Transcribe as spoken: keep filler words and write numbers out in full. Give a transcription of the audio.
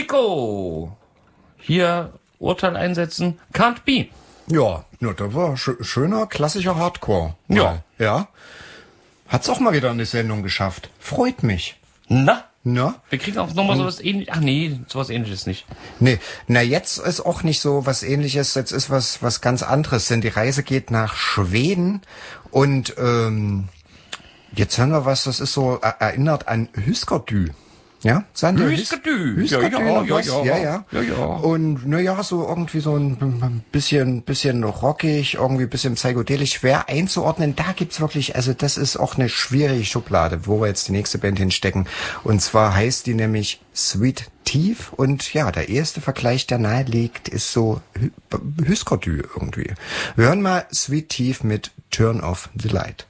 Nico! Hier Urteil einsetzen. Can't be. Ja, ja, das war sch- schöner, klassischer Hardcore. Ja. Ja. Hat's auch mal wieder in die Sendung geschafft. Freut mich. Na? Na? Wir kriegen auch nochmal sowas ähnliches. Ach nee, sowas ähnliches nicht. Nee, na jetzt ist auch nicht so was Ähnliches. Jetzt ist was was ganz anderes. Denn die Reise geht nach Schweden und ähm, jetzt hören wir was. Das ist so er- erinnert an Hüskerdü. Ja, sagen die Hüskerdü. Hüskerdü Ja, ja, noch ja, was? ja. ja, ja, Ja, ja. Und naja, so irgendwie so ein bisschen, bisschen rockig, irgendwie ein bisschen psychedelisch, schwer einzuordnen. Da gibt's wirklich, also das ist auch eine schwierige Schublade, wo wir jetzt die nächste Band hinstecken. Und zwar heißt die nämlich Sweet Teeth. Und ja, der erste Vergleich, der nahe liegt, ist so Hüskerdü irgendwie. Wir hören mal Sweet Teeth mit Turn Off the Light.